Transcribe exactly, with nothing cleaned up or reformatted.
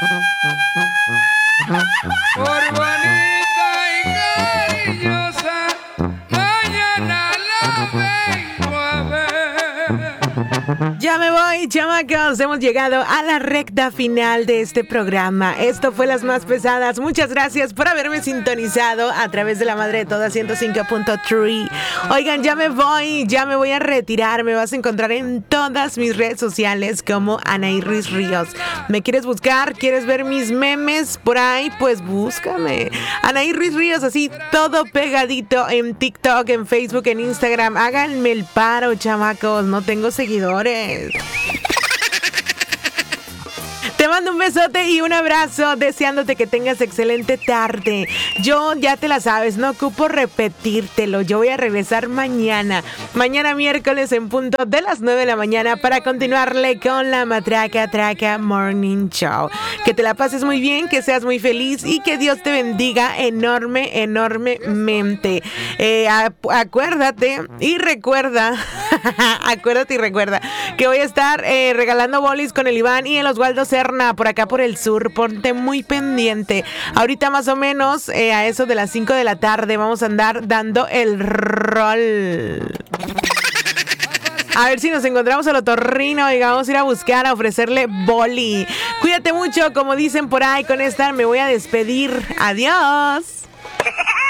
Por bonita y cariñosa, mañana la vengo a ver. Ya me voy, chamacos. Hemos llegado a la recta final de este programa. Esto fue Las Más Pesadas. Muchas gracias por haberme sintonizado a través de la madre de todas ciento cinco punto tres. Oigan, ya me voy, ya me voy a retirar. Me vas a encontrar en todas mis redes sociales como Anaí Ruiz Ríos. ¿Me quieres buscar? ¿Quieres ver mis memes por ahí? Pues búscame. Anaí Ruiz Ríos, así todo pegadito en TikTok, en Facebook, en Instagram. Háganme el paro, chamacos. No tengo seguidores. Te mando un besote y un abrazo, deseándote que tengas excelente tarde. Yo ya te la sabes, no ocupo repetírtelo. Yo voy a regresar mañana, mañana miércoles en punto de las nueve de la mañana para continuarle con la Matraca Traca Morning Show. Que te la pases muy bien, que seas muy feliz y que Dios te bendiga enorme, enormemente. Eh, acuérdate y recuerda, acuérdate y recuerda que voy a estar eh, regalando bolis con el Iván y el Oswaldo Serna por acá por el sur. Ponte muy pendiente. Ahorita más o menos eh, a eso de las cinco de la tarde vamos a andar dando el rol. A ver si nos encontramos al otorrino y vamos a ir a buscar, a ofrecerle boli. Cuídate mucho, como dicen por ahí. Con esta me voy a despedir. Adiós.